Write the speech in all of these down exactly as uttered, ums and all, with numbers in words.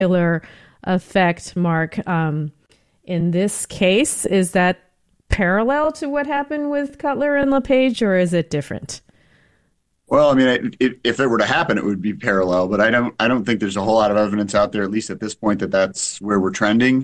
Taylor effect, Mark, um, in this case, is that parallel to what happened with Cutler and LePage, or is it different? Well, I mean, it, it, if it were to happen, it would be parallel, but I don't. I don't think there's a whole lot of evidence out there, at least at this point, that that's where we're trending.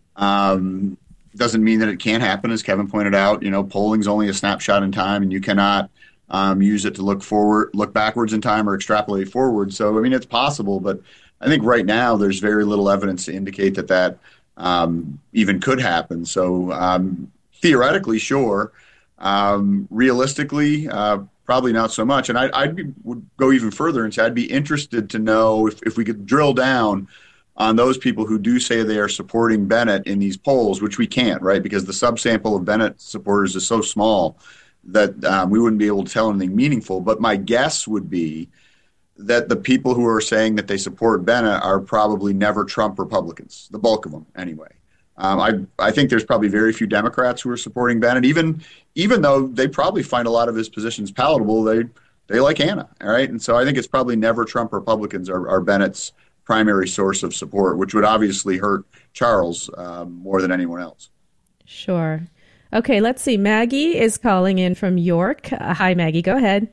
Um, doesn't mean that it can't happen, as Kevin pointed out. You know, polling's only a snapshot in time, and you cannot um, use it to look forward, look backwards in time, or extrapolate forward. So, I mean, it's possible, but I think right now there's very little evidence to indicate that that um, even could happen. So, um, theoretically, sure. Um, realistically, uh, probably not so much. And I I'd be, would go even further and say I'd be interested to know if, if we could drill down on those people who do say they are supporting Bennett in these polls, which we can't, right? Because the subsample of Bennett supporters is so small that um, we wouldn't be able to tell anything meaningful. But my guess would be that the people who are saying that they support Bennett are probably never Trump Republicans, the bulk of them anyway. Um, I I think there's probably very few Democrats who are supporting Bennett, even even though they probably find a lot of his positions palatable. They they like Hannah, all right? And so I think it's probably never Trump Republicans are, are Bennett's primary source of support, which would obviously hurt Charles um, more than anyone else. Sure. Okay, let's see. Maggie is calling in from York. Uh, hi, Maggie. Go ahead.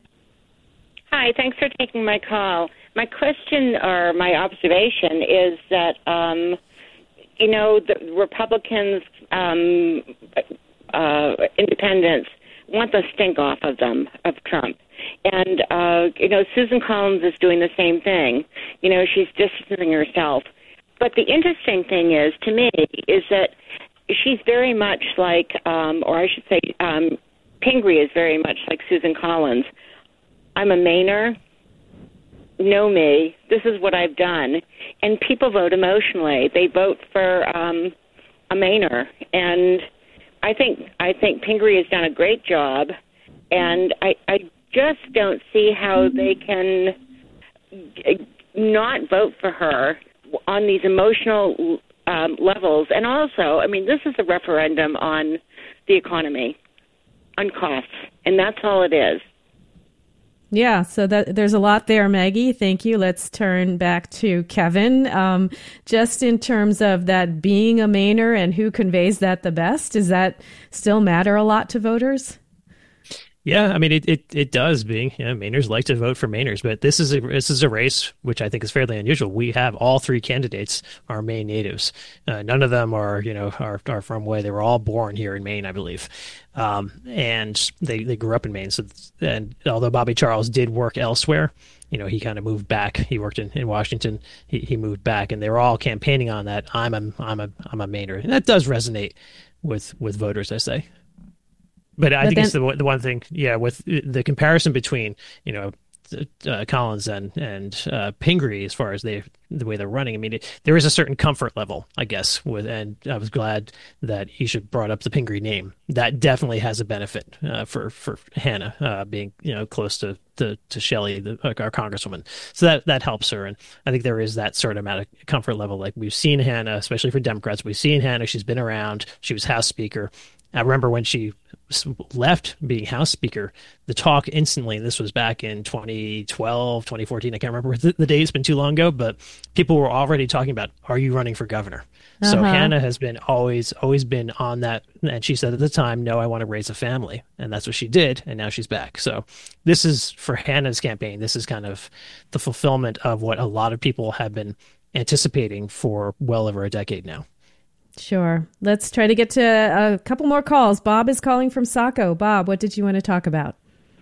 Hi, thanks for taking my call. My question or my observation is that, um, you know, the Republicans, um, uh, independents, want the stink off of them, of Trump. And, uh, you know, Susan Collins is doing the same thing. You know, she's distancing herself. But the interesting thing is, to me, is that she's very much like, um, or I should say, um, Pingree is very much like Susan Collins. I'm a Mainer. Know me. This is what I've done. And people vote emotionally. They vote for um, a Mainer. And I think I think Pingree has done a great job. And I, I just don't see how they can not vote for her on these emotional um, levels. And also, I mean, this is a referendum on the economy, on costs, and that's all it is. Yeah, so that there's a lot there, Maggie. Thank you. Let's turn back to Kevin. Um, just in terms of that being a Mainer and who conveys that the best, does that still matter a lot to voters? Yeah, I mean, it, it, it does, being, you know, Mainers like to vote for Mainers, but this is a this is a race which I think is fairly unusual. We have all three candidates are Maine natives. Uh, none of them are, you know, are, are from Way. They were all born here in Maine, I believe. Um, and they, they grew up in Maine. So, and although Bobby Charles did work elsewhere, you know, he kind of moved back. He worked in, in Washington. He, he moved back, and they were all campaigning on that. I'm a I'm a I'm a Mainer, and that does resonate with with voters, I say. But I but think then, it's the the one thing, yeah, with the comparison between, you know, uh, Collins and and uh, Pingree as far as they the way they're running. I mean, it, there is a certain comfort level, I guess, with, and I was glad that Isha brought up the Pingree name. That definitely has a benefit uh, for for Hannah uh, being, you know, close to to, to Shelley, the, our congresswoman. So that that helps her, and I think there is that sort of amount of comfort level. Like we've seen Hannah, especially for Democrats, we've seen Hannah. She's been around. She was House Speaker. I remember when she left being House Speaker, the talk instantly, and this was back in twenty twelve, twenty fourteen, I can't remember the, the date, it's been too long ago, but people were already talking about, are you running for governor? Uh-huh. So Hannah has been always, always been on that. And she said at the time, no, I want to raise a family. And that's what she did. And now she's back. So this is, for Hannah's campaign, this is kind of the fulfillment of what a lot of people have been anticipating for well over a decade now. Sure. Let's try to get to a couple more calls. Bob is calling from Saco. Bob, what did you want to talk about?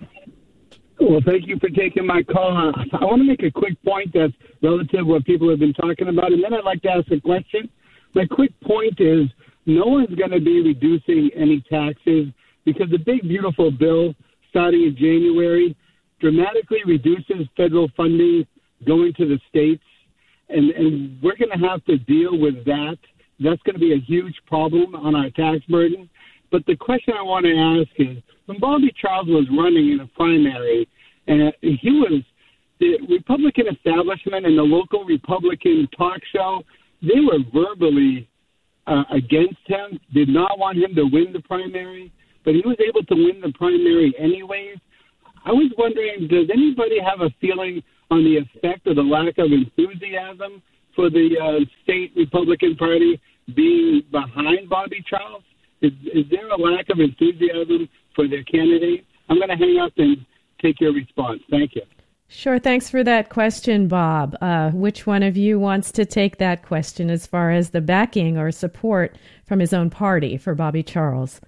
Well, thank you for taking my call. I want to make a quick point that's relative to what people have been talking about, and then I'd like to ask a question. My quick point is no one's going to be reducing any taxes because the big, beautiful bill starting in January dramatically reduces federal funding going to the states, and, and we're going to have to deal with that. That's going to be a huge problem on our tax burden. But the question I want to ask is, when Bobby Charles was running in a primary, and he was the Republican establishment and the local Republican talk show, they were verbally uh, against him, did not want him to win the primary, but he was able to win the primary anyways. I was wondering, does anybody have a feeling on the effect of the lack of enthusiasm for the uh, state Republican Party being behind Bobby Charles? Is, is there a lack of enthusiasm for their candidate? I'm going to hang up and take your response. Thank you. Sure. Thanks for that question, Bob. Uh, which one of you wants to take that question as far as the backing or support from his own party for Bobby Charles?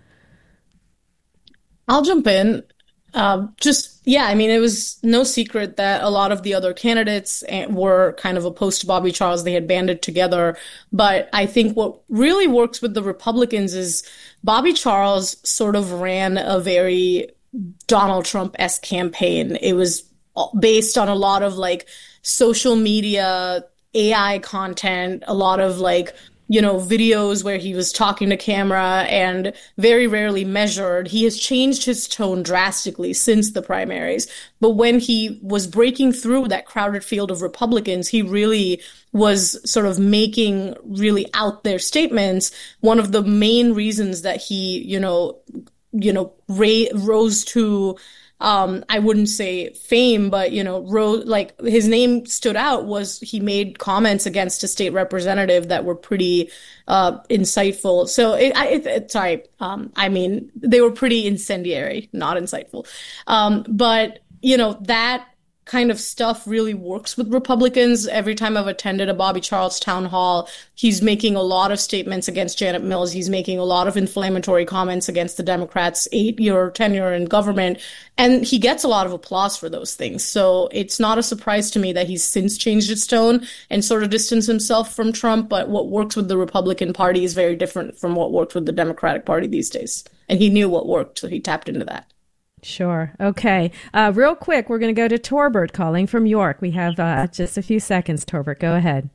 I'll jump in. Uh, just, yeah, I mean, it was no secret that a lot of the other candidates were kind of opposed to Bobby Charles. They had banded together. But I think what really works with the Republicans is Bobby Charles sort of ran a very Donald Trump-esque campaign. It was based on a lot of like social media, A I content, a lot of like, you know, videos where he was talking to camera and very rarely measured. He has changed his tone drastically since the primaries. But when he was breaking through that crowded field of Republicans, he really was sort of making really out there statements. One of the main reasons that he, you know, you know, ra- rose to Um, I wouldn't say fame, but, you know, ro- like his name stood out was he made comments against a state representative that were pretty uh, insightful. So it, I, it, it, sorry, um, I mean, they were pretty incendiary, not insightful. Um, but, you know, that kind of stuff really works with Republicans. Every time I've attended a Bobby Charles town hall, he's making a lot of statements against Janet Mills. He's making a lot of inflammatory comments against the Democrats' eight-year tenure in government. And he gets a lot of applause for those things. So it's not a surprise to me that he's since changed his tone and sort of distanced himself from Trump. But what works with the Republican Party is very different from what worked with the Democratic Party these days. And he knew what worked, so he tapped into that. Sure. Okay. Uh, real quick, we're going to go to Torbert calling from York. We have uh, just a few seconds. Torbert, go ahead.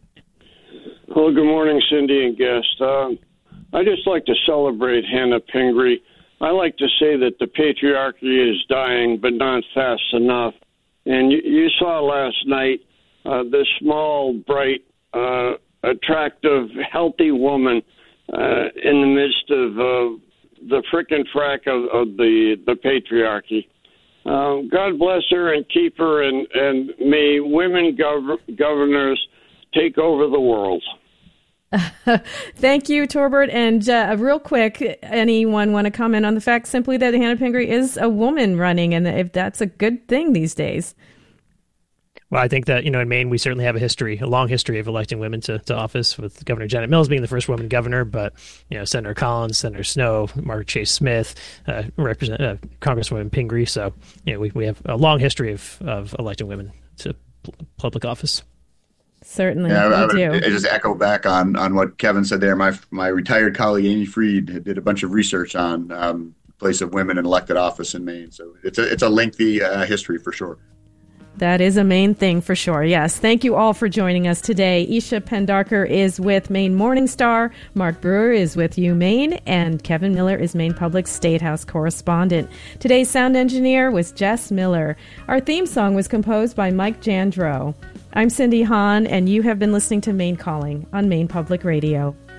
Well, good morning, Cindy and guest. Um, I just like to celebrate Hannah Pingree. I like to say that the patriarchy is dying, but not fast enough. And you, you saw last night uh, this small, bright, uh, attractive, healthy woman uh, in the midst of uh, the frickin' frack of, of the, the patriarchy. Um, God bless her and keep her, and, and may women gov- governors take over the world. Thank you, Torbert. And uh, real quick, anyone want to comment on the fact simply that Hannah Pingree is a woman running, and if that's a good thing these days? Well, I think that, you know, in Maine, we certainly have a history, a long history of electing women to, to office, with Governor Janet Mills being the first woman governor. But, you know, Senator Collins, Senator Snowe, Margaret Chase Smith, uh, represent, uh, Congresswoman Pingree. So, you know, we, we have a long history of, of electing women to p- public office. Certainly, yeah, I, I, do. I just echo back on, on what Kevin said there. My my retired colleague Amy Freed did a bunch of research on um, the place of women in elected office in Maine. So it's a it's a lengthy uh, history for sure. That is a Maine thing for sure, yes. Thank you all for joining us today. Isha Pendarkar is with Maine Morning Star, Mark Brewer is with UMaine, and Kevin Miller is Maine Public State House correspondent. Today's sound engineer was Jess Miller. Our theme song was composed by Mike Jandro. I'm Cindy Hahn, and you have been listening to Maine Calling on Maine Public Radio.